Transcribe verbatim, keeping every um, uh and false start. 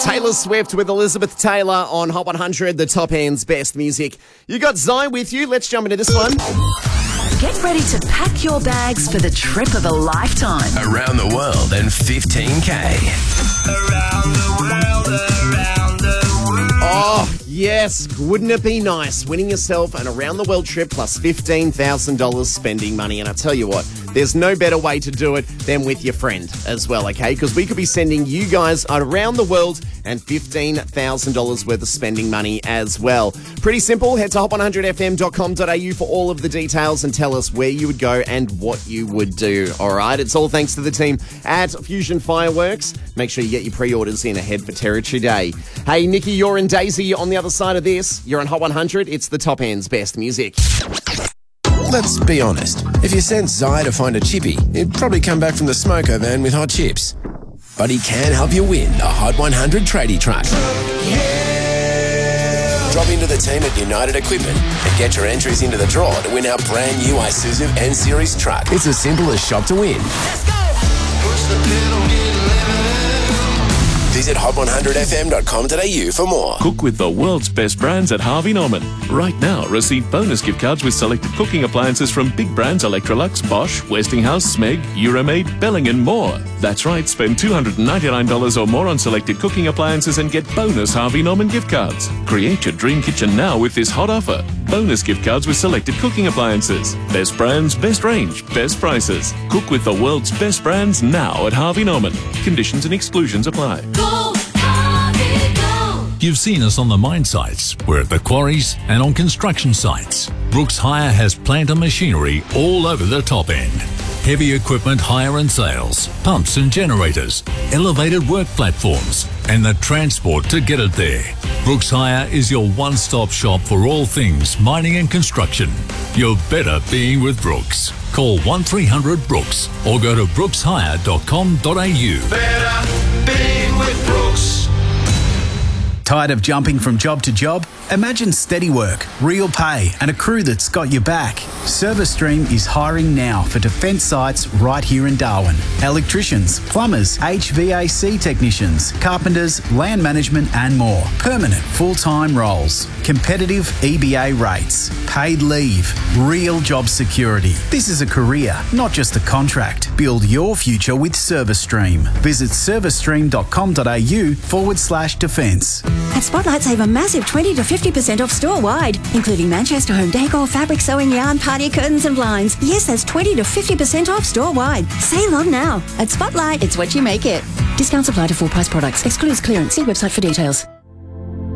Taylor Swift with Elizabeth Taylor on Hot one hundred, the top end's best music. You got Zai with you. Let's jump into this one. Get ready to pack your bags for the trip of a lifetime. Around the world and fifteen K. Around the world, around the world. Oh, yes. Wouldn't it be nice winning yourself an around-the-world trip plus fifteen thousand dollars spending money? And I tell you what, there's no better way to do it than with your friend as well, okay? Because we could be sending you guys around the world and fifteen thousand dollars worth of spending money as well. Pretty simple. Head to hot one hundred f m dot com dot a u for all of the details and tell us where you would go and what you would do. All right. It's all thanks to the team at Fusion Fireworks. Make sure you get your pre-orders in ahead for Territory Day. Hey, Nikki, you're in Daisy on the other side of this. You're on Hot one hundred. It's the top end's best music. Let's be honest. If you sent Zai to find a chippy, he'd probably come back from the smoko van with hot chips. But he can help you win a Hot one hundred tradie truck. Yeah! Drop into the team at United Equipment and get your entries into the draw to win our brand new Isuzu N-Series truck. It's as simple as shop to win. Let's go! Push the pedal, get living. Visit hot one hundred f m dot com dot a u for more. Cook with the world's best brands at Harvey Norman. Right now, receive bonus gift cards with selected cooking appliances from big brands Electrolux, Bosch, Westinghouse, Smeg, Euromaid, Belling and more. That's right, spend two hundred ninety-nine dollars or more on selected cooking appliances and get bonus Harvey Norman gift cards. Create your dream kitchen now with this hot offer. Bonus gift cards with selected cooking appliances. Best brands, best range, best prices. Cook with the world's best brands now at Harvey Norman. Conditions and exclusions apply. Go, Harvey, go! You've seen us on the mine sites, we're at the quarries and on construction sites. Brooks Hire has plant and machinery all over the top end. Heavy equipment hire and sales, pumps and generators, elevated work platforms, and the transport to get it there. Brooks Hire is your one-stop shop for all things mining and construction. You're better being with Brooks. Call one three hundred Brooks or go to brooks hire dot com dot a u. Better being with Brooks. Tired of jumping from job to job? Imagine steady work, real pay, and a crew that's got your back. ServiceStream is hiring now for defence sites right here in Darwin. Electricians, plumbers, H V A C technicians, carpenters, land management and more. Permanent full-time roles. Competitive E B A rates. Paid leave. Real job security. This is a career, not just a contract. Build your future with ServiceStream. Visit servicestream dot com dot a u forward slash defence. At Spotlight, save a massive twenty to fifty percent off store-wide, including Manchester home decor, fabric, sewing, yarn, party curtains and blinds. Yes, that's twenty to fifty percent off store-wide. Save on now. At Spotlight, it's what you make it. Discounts apply to full-price products. Excludes clearance. See website for details.